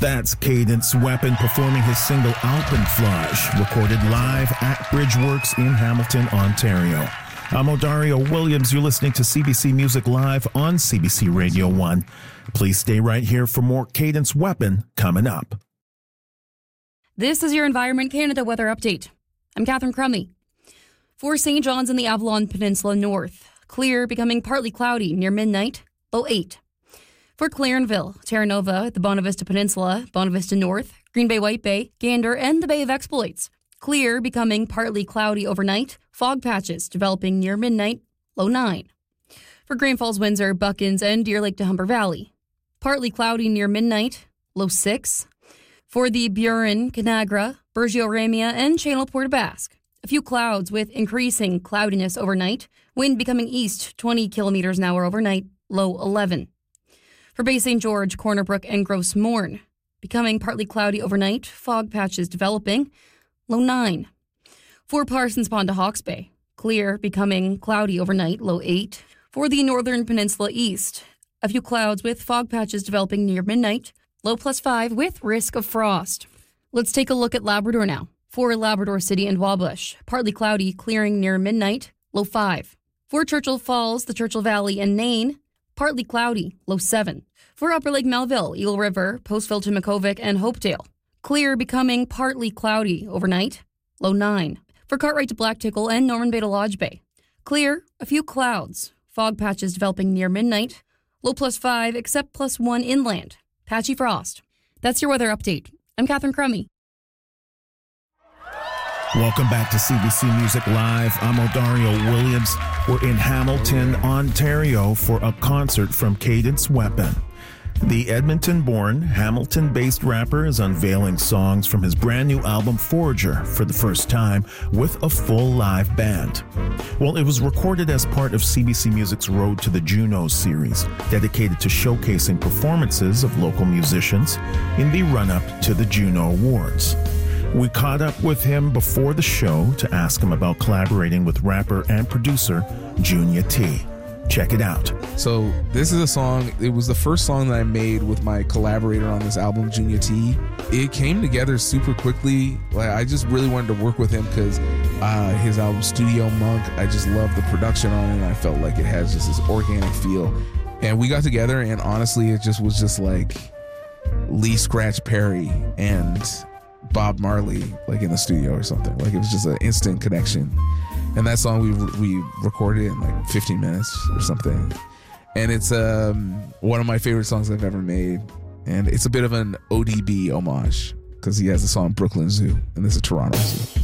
That's Cadence Weapon performing his single Alpenflage, recorded live at Bridgeworks in Hamilton, Ontario. I'm Odario Williams. You're listening to CBC Music Live on CBC Radio 1. Please stay right here for more Cadence Weapon coming up. This is your Environment Canada weather update. I'm Catherine Crummy. For St. John's and the Avalon Peninsula North, clear, becoming partly cloudy near midnight, low 8. For Clarenville, Terra Nova, the Bonavista Peninsula, Bonavista North, Green Bay, White Bay, Gander, and the Bay of Exploits, clear, becoming partly cloudy overnight, fog patches developing near midnight, low 9. For Grand Falls, Windsor, Buckins, and Deer Lake to Humber Valley, partly cloudy near midnight, low 6. For the Burin, Canagra, Bergio Ramia, and Channel Port aux Basques, a few clouds with increasing cloudiness overnight, wind becoming east 20 kilometers an hour overnight, low 11. For Bay St. George, Corner Brook, and Gross Mourne, becoming partly cloudy overnight, fog patches developing, low 9. For Parsons Pond to Hawke's Bay, clear, becoming cloudy overnight, low 8. For the Northern Peninsula East, a few clouds with fog patches developing near midnight, low +5 with risk of frost. Let's take a look at Labrador now. For Labrador City and Wabush, partly cloudy, clearing near midnight, low 5. For Churchill Falls, the Churchill Valley, and Nain, partly cloudy, low 7. For Upper Lake Melville, Eagle River, Postville to Makovic, and Hopedale, clear, becoming partly cloudy overnight, low 9. For Cartwright to Black Tickle and Norman Bay to Lodge Bay, clear, a few clouds, fog patches developing near midnight, low +5 except +1 inland, patchy frost. That's your weather update. I'm Catherine Crummy. Welcome back to CBC Music Live. I'm Odario Williams. We're in Hamilton, Ontario for a concert from Cadence Weapon. The Edmonton-born, Hamilton-based rapper is unveiling songs from his brand new album Forager for the first time with a full live band. Well, it was recorded as part of CBC Music's Road to the Junos series, dedicated to showcasing performances of local musicians in the run-up to the Juno Awards. We caught up with him before the show to ask him about collaborating with rapper and producer Junya T. Check it out. So this is a song, it was the first song that I made with my collaborator on this album, Junya T. It came together super quickly. Like, I just really wanted to work with him because his album Studio Monk, I just love the production on it, and I felt like it has just this organic feel. And we got together, and honestly, it just was just like Lee Scratch Perry and Bob Marley, like in the studio or something. Like, it was just an instant connection. And that song we recorded in like 15 minutes or something. And it's one of my favorite songs I've ever made. And it's a bit of an ODB homage because he has the song Brooklyn Zoo, and this is Toronto Zoo.